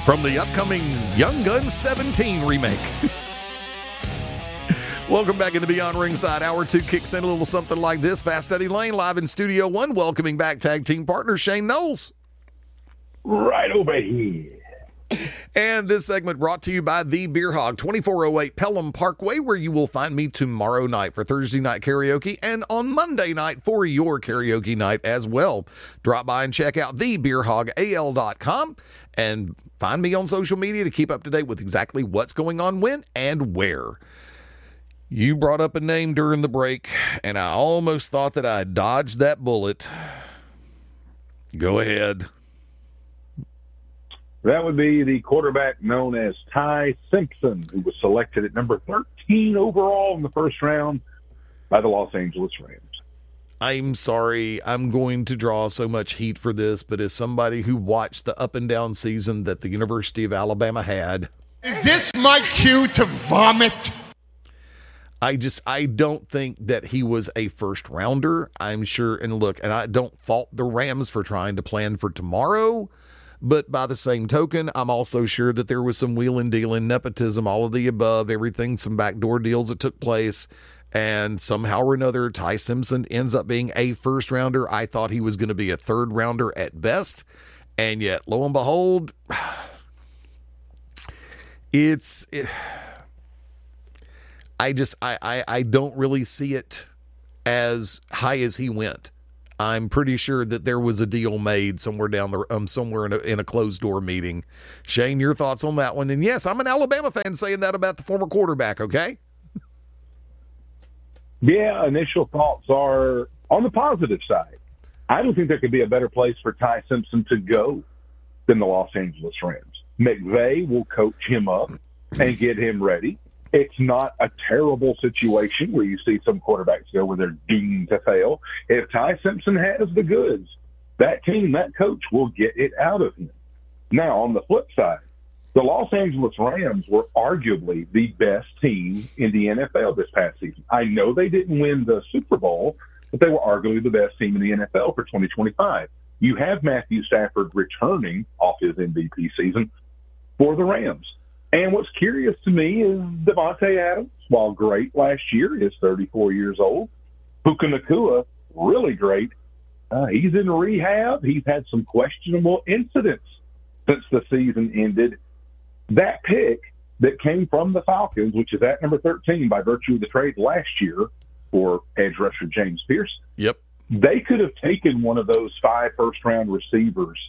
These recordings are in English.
from the upcoming Young Guns 17 remake. Welcome back into Beyond Ringside. Hour 2 kicks in a little something like this. Fast Eddie Lane live in Studio 1, welcoming back tag team partner Shane Knowles. Right over here. And this segment brought to you by The Beer Hog, 2408 Pelham Parkway, where you will find me tomorrow night for Thursday night karaoke and on Monday night for your karaoke night as well. Drop by and check out thebeerhogal.com and find me on social media to keep up to date with exactly what's going on when and where. You brought up a name during the break, and I almost thought that I dodged that bullet. Go ahead. That would be the quarterback known as Ty Simpson, who was selected at number 13 overall in the first round by the Los Angeles Rams. I'm sorry, I'm going to draw so much heat for this, but as somebody who watched the up and down season that the University of Alabama had... Is this my cue to vomit? I don't think that he was a first rounder. I'm sure, and look, and I don't fault the Rams for trying to plan for tomorrow, but by the same token, I'm also sure that there was some wheeling, dealing, nepotism, all of the above, everything, some backdoor deals that took place, and somehow or another, Ty Simpson ends up being a first rounder. I thought he was going to be a third rounder at best, and yet, lo and behold, I don't really see it as high as he went. I'm pretty sure that there was a deal made somewhere down the somewhere in a closed door meeting. Shane, your thoughts on that one? And yes, I'm an Alabama fan saying that about the former quarterback. Okay. Yeah, initial thoughts are on the positive side. I don't think there could be a better place for Ty Simpson to go than the Los Angeles Rams. McVay will coach him up and get him ready. It's not a terrible situation where you see some quarterbacks go where they're doomed to fail. If Ty Simpson has the goods, that team, that coach will get it out of him. Now, on the flip side, the Los Angeles Rams were arguably the best team in the NFL this past season. I know they didn't win the Super Bowl, but they were arguably the best team in the NFL for 2025. You have Matthew Stafford returning off his MVP season for the Rams. And what's curious to me is Devontae Adams, while great last year, is 34 years old. Puka Nacua, really great. He's in rehab. He's had some questionable incidents since the season ended. That pick that came from the Falcons, which is at number 13 by virtue of the trade last year for edge rusher James Pierce. Yep. They could have taken one of those 5 first-round receivers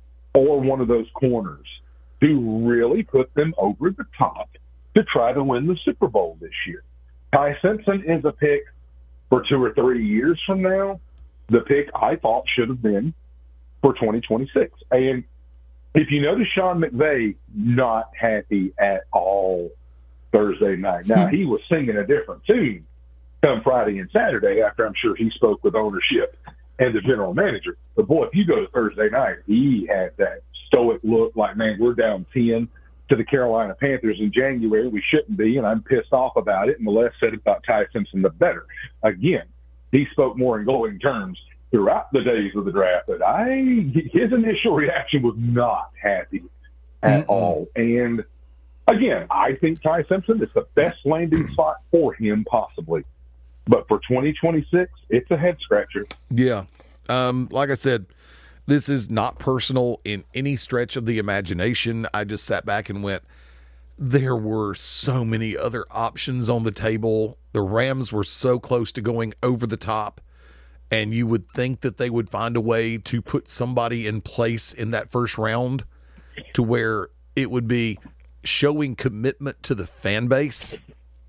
or one of those corners to really put them over the top to try to win the Super Bowl this year. Ty Simpson is a pick for 2 or 3 years from now. The pick I thought should have been for 2026. And if you notice Sean McVay not happy at all Thursday night. Now, he was singing a different tune come Friday and Saturday after I'm sure he spoke with ownership and the general manager. But, boy, if you go to Thursday night, he had that stoic look like, man, we're down 10 to the Carolina Panthers in January. We shouldn't be, and I'm pissed off about it. And the less said about Ty Simpson, the better. Again, he spoke more in glowing terms throughout the days of the draft, but his initial reaction was not happy at all. And, again, I think Ty Simpson is the best landing spot for him possibly. But for 2026, it's a head-scratcher. Yeah. Like I said, this is not personal in any stretch of the imagination. I just sat back and went, there were so many other options on the table. The Rams were so close to going over the top, and you would think that they would find a way to put somebody in place in that first round to where it would be showing commitment to the fan base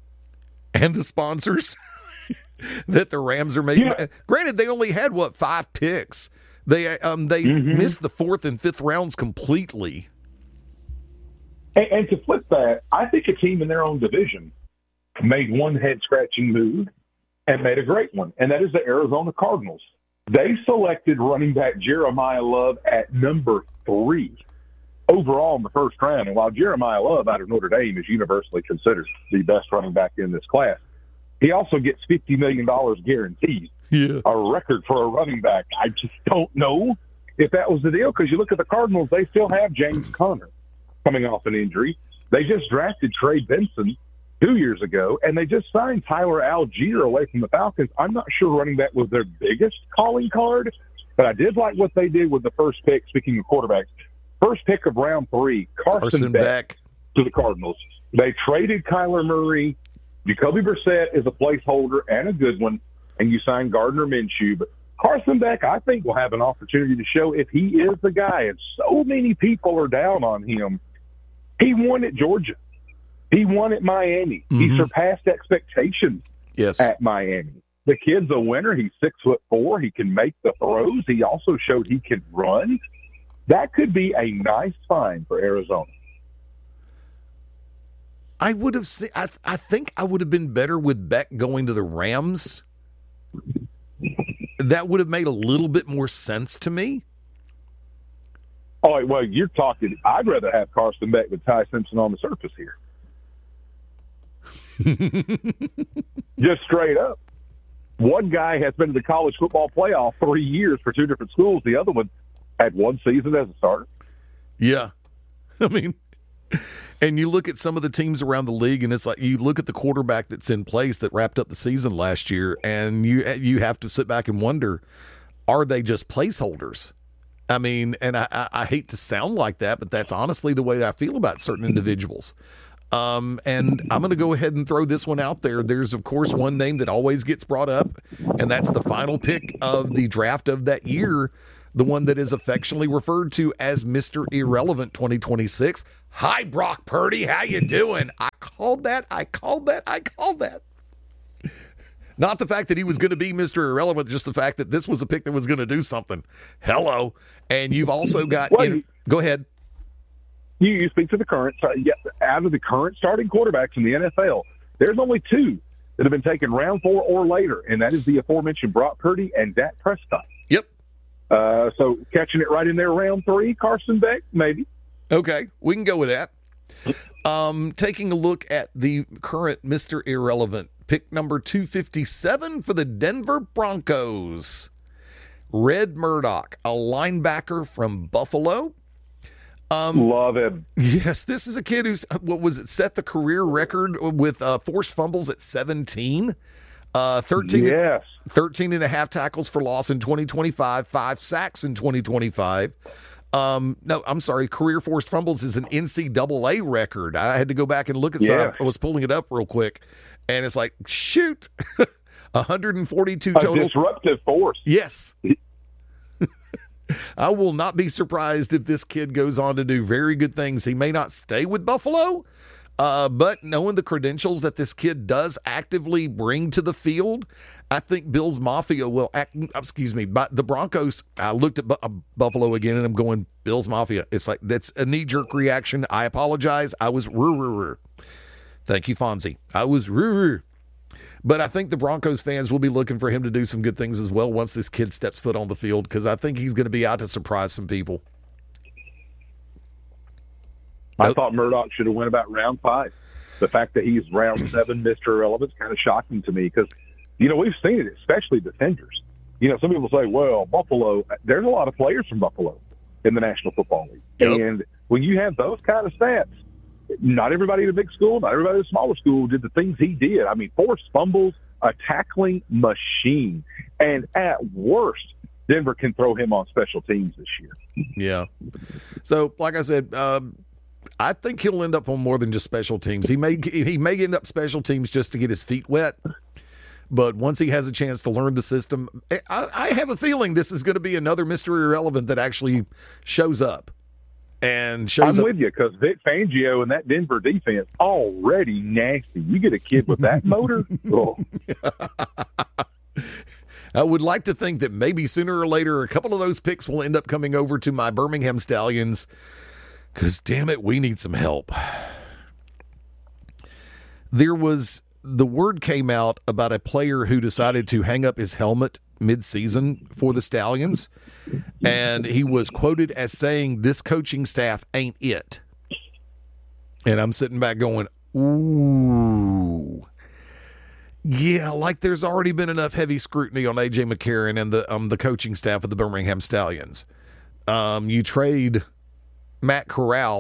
and the sponsors that the Rams are making. Yeah. Granted, they only had, 5 picks. They missed the 4th and 5th rounds completely. And to flip that, I think a team in their own division made one head-scratching move and made a great one, and that is the Arizona Cardinals. They selected running back Jeremiah Love at number 3 overall in the first round. And while Jeremiah Love out of Notre Dame is universally considered the best running back in this class, he also gets $50 million guaranteed. Yeah. A record for a running back. I just don't know if that was the deal, because you look at the Cardinals, they still have James Conner, coming off an injury. They just drafted Trey Benson 2 years ago, and they just signed Tyler Algier away from the Falcons. I'm not sure running back was their biggest calling card, but I did like what they did with the first pick, speaking of quarterbacks. First pick of round 3, Carson Beck to the Cardinals. They traded Kyler Murray. Jacoby Brissett is a placeholder and a good one, and you signed Gardner Minshew. But Carson Beck, I think, will have an opportunity to show if he is the guy, and so many people are down on him. He won at Georgia. He won at Miami. He surpassed expectations at Miami. The kid's a winner. He's 6'4". He can make the throws. He also showed he can run. That could be a nice find for Arizona. I would have seen. I think I would have been better with Beck going to the Rams. That would have made a little bit more sense to me. Oh, well, you're talking. I'd rather have Carson Beck with Ty Simpson on the surface here. Just straight up. One guy has been to the college football playoff 3 years for 2 different schools. The other one had 1 season as a starter. Yeah. I mean, and you look at some of the teams around the league, and it's like you look at the quarterback that's in place that wrapped up the season last year, and you have to sit back and wonder, are they just placeholders? I mean, and I hate to sound like that, but that's honestly the way I feel about certain individuals. And I'm going to go ahead and throw this one out there. There's, of course, one name that always gets brought up, and that's the final pick of the draft of that year, the one that is affectionately referred to as Mr. Irrelevant 2026. Hi, Brock Purdy. How you doing? I called that. Not the fact that he was going to be Mr. Irrelevant, just the fact that this was a pick that was going to do something. Hello. And you've also got... go ahead. You speak to the current... out of the current starting quarterbacks in the NFL, there's only 2 that have been taken round 4 or later, and that is the aforementioned Brock Purdy and Dak Prescott. Yep. So catching it right in there, round 3, Carson Beck, maybe. Okay, we can go with that. Taking a look at the current Mr. Irrelevant, pick number 257 for the Denver Broncos. Red Murdoch, a linebacker from Buffalo. Love him. Yes, this is a kid who's, set the career record with forced fumbles at 17. 13 and a half tackles for loss in 2025, 5 sacks in 2025. No, I'm sorry. Career forced fumbles is an NCAA record. I had to go back and look at some. I was pulling it up real quick, and it's like, shoot, 142 total. A disruptive force. Yes. I will not be surprised if this kid goes on to do very good things. He may not stay with Buffalo, but knowing the credentials that this kid does actively bring to the field, I think Bills Mafia will but the Broncos, I looked at Buffalo again and I'm going, Bills Mafia. It's like, that's a knee-jerk reaction. I apologize. I was Thank you, Fonzie. I was But I think the Broncos fans will be looking for him to do some good things as well once this kid steps foot on the field, because I think he's going to be out to surprise some people. I thought Murdoch should have went about round 5. The fact that he's round 7, Mr. Irrelevant, is kind of shocking to me because, we've seen it, especially defenders. Some people say, well, Buffalo, there's a lot of players from Buffalo in the National Football League. Yep. And when you have those kind of stats, not everybody in a big school, not everybody in a smaller school did the things he did. I mean, forced fumbles, a tackling machine. And at worst, Denver can throw him on special teams this year. Yeah. So, like I said, I think he'll end up on more than just special teams. He may end up special teams just to get his feet wet. But once he has a chance to learn the system, I have a feeling this is going to be another Mr. Irrelevant that actually shows up. I'm with you, because Vic Fangio and that Denver defense already nasty. You get a kid with that motor. Oh. I would like to think that maybe sooner or later a couple of those picks will end up coming over to my Birmingham Stallions, because damn it, we need some help. The word came out about a player who decided to hang up his helmet mid-season for the Stallions, and he was quoted as saying, "This coaching staff ain't it." And I'm sitting back going, ooh. Yeah, like there's already been enough heavy scrutiny on A.J. McCarron and the coaching staff of the Birmingham Stallions. You trade Matt Corral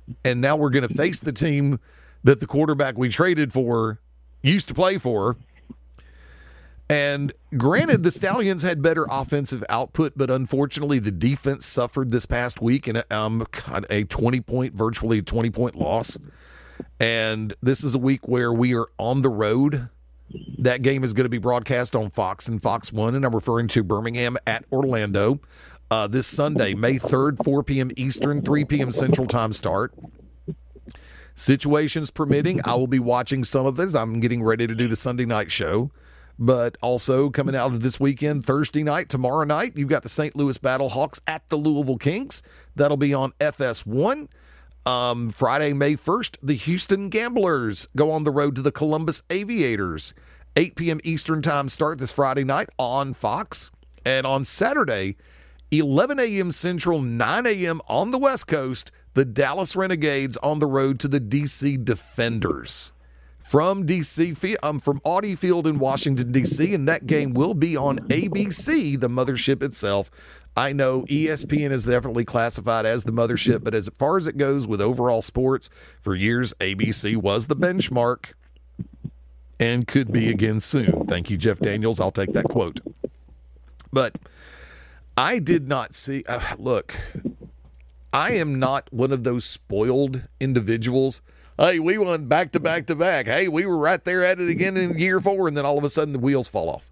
and now we're going to face the team that the quarterback we traded for used to play for. And granted, the Stallions had better offensive output, but unfortunately the defense suffered this past week in a 20-point, virtually a 20-point loss. And this is a week where we are on the road. That game is going to be broadcast on Fox and Fox 1, and I'm referring to Birmingham at Orlando this Sunday, May 3rd, 4 p.m. Eastern, 3 p.m. Central Time start. Situations permitting, I will be watching some of this. I'm getting ready to do the Sunday night show. But also coming out of this weekend, Thursday night, tomorrow night, you've got the St. Louis Battlehawks at the Louisville Kings. That'll be on FS1. Friday, May 1st, the Houston Gamblers go on the road to the Columbus Aviators. 8 p.m. Eastern Time start this Friday night on Fox. And on Saturday, 11 a.m. Central, 9 a.m. on the West Coast, the Dallas Renegades on the road to the D.C. Defenders. From from Audi Field in Washington, D.C., and that game will be on ABC, the mothership itself. I know ESPN is definitely classified as the mothership, but as far as it goes with overall sports, for years, ABC was the benchmark and could be again soon. Thank you, Jeff Daniels. I'll take that quote. But I did not see look, I am not one of those spoiled individuals. Hey, we won back to back to back. Hey, we were right there at it again in year 4, and then all of a sudden the wheels fall off.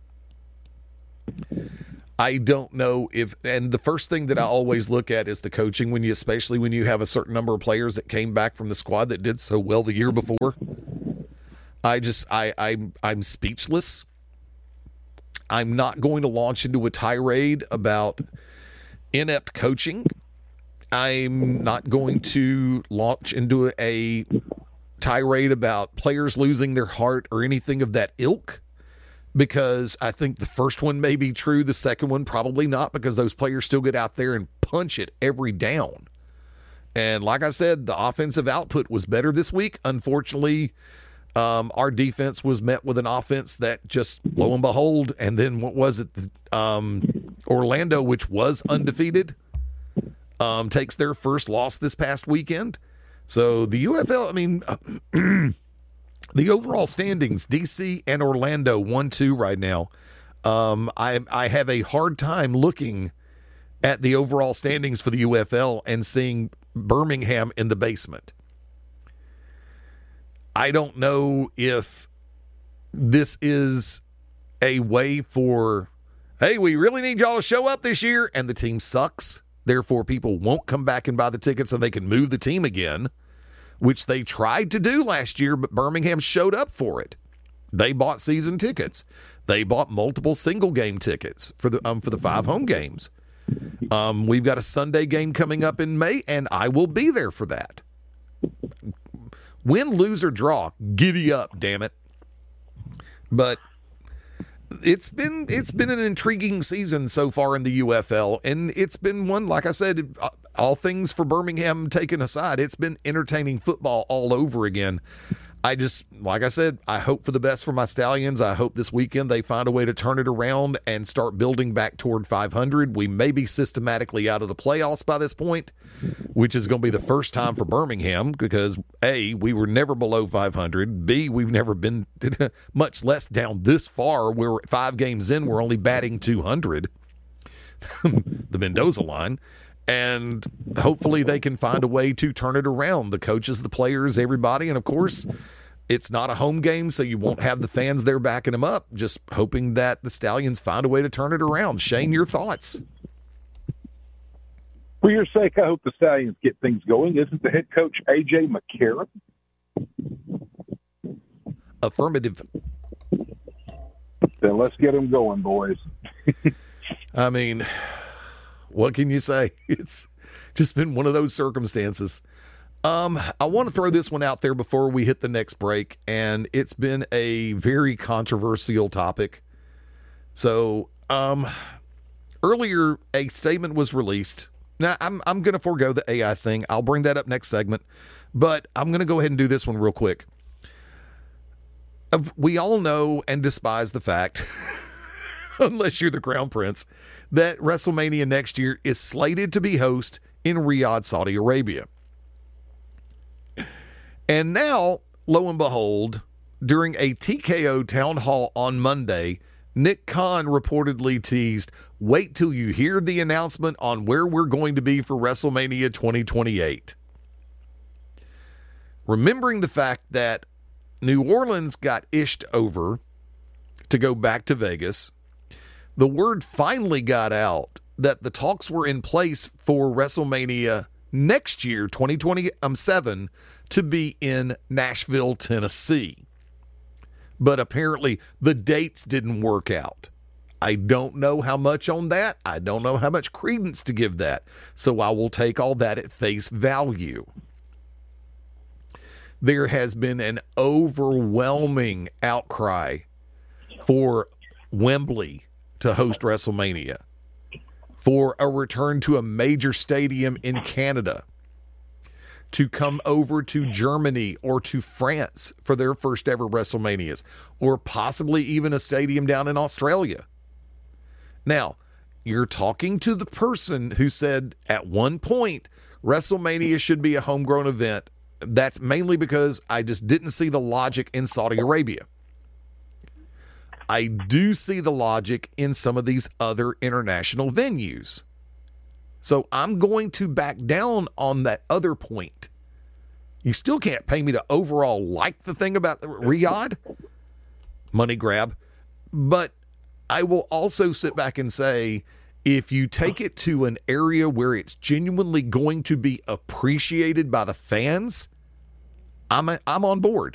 I don't know and the first thing that I always look at is the coaching especially when you have a certain number of players that came back from the squad that did so well the year before. I'm speechless. I'm not going to launch into a tirade about inept coaching. I'm not going to launch into a tirade about players losing their heart or anything of that ilk, because I think the first one may be true. The second one, probably not, because those players still get out there and punch it every down. And like I said, the offensive output was better this week. Unfortunately, our defense was met with an offense that just, lo and behold, and then what was it? Orlando, which was undefeated, takes their first loss this past weekend. So the UFL, the overall standings, DC and Orlando 1-2 right now. I have a hard time looking at the overall standings for the UFL and seeing Birmingham in the basement. I don't know if this is a way for, hey, we really need y'all to show up this year, and the team sucks. Therefore, people won't come back and buy the tickets so they can move the team again, which they tried to do last year, but Birmingham showed up for it. They bought season tickets. They bought multiple single game tickets for the 5 home games. We've got a Sunday game coming up in May, and I will be there for that. Win, lose, or draw, giddy up, damn it. But it's been an intriguing season so far in the UFL, and it's been one, like I said, all things for Birmingham taken aside, it's been entertaining football all over again. Like I said, I hope for the best for my Stallions. I hope this weekend they find a way to turn it around and start building back toward 500. We may be systematically out of the playoffs by this point, which is going to be the first time for Birmingham because, A, we were never below 500. B, we've never been, much less down this far. We're 5 games in, we're only batting 200, the Mendoza line. And hopefully they can find a way to turn it around. The coaches, the players, everybody. And, of course, it's not a home game, so you won't have the fans there backing them up. Just hoping that the Stallions find a way to turn it around. Shane, your thoughts? For your sake, I hope the Stallions get things going. Isn't the head coach A.J. McCarron? Affirmative. Then let's get them going, boys. I mean, what can you say? It's just been one of those circumstances. I want to throw this one out there before we hit the next break, and it's been a very controversial topic. So, earlier a statement was released. Now, I'm going to forego the AI thing. I'll bring that up next segment, but I'm going to go ahead and do this one real quick. We all know and despise the fact, unless you're the Crown Prince, that WrestleMania next year is slated to be hosted in Riyadh, Saudi Arabia. And now, lo and behold, during a TKO town hall on Monday, Nick Khan reportedly teased, wait till you hear the announcement on where we're going to be for WrestleMania 2028. Remembering the fact that New Orleans got ished over to go back to Vegas, the word finally got out that the talks were in place for WrestleMania next year, 2027, to be in Nashville, Tennessee. But apparently the dates didn't work out. I don't know how much on that. I don't know how much credence to give that. So I will take all that at face value. There has been an overwhelming outcry for Wembley to host WrestleMania, for a return to a major stadium in Canada, to come over to Germany or to France for their first ever WrestleManias, or possibly even a stadium down in Australia. Now, you're talking to the person who said at one point WrestleMania should be a homegrown event. That's mainly because I just didn't see the logic in Saudi Arabia. I do see the logic in some of these other international venues. So I'm going to back down on that other point. You still can't pay me to overall like the thing about Riyadh. Money grab. But I will also sit back and say, if you take it to an area where it's genuinely going to be appreciated by the fans, I'm on board.